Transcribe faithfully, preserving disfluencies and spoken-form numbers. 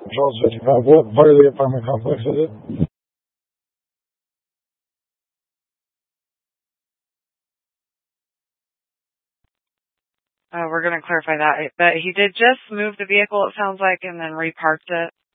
Charles fifty-five. What part of the apartment complex is it? Uh, we're going to clarify that. But he did just move the vehicle, it sounds like, and then reparked it.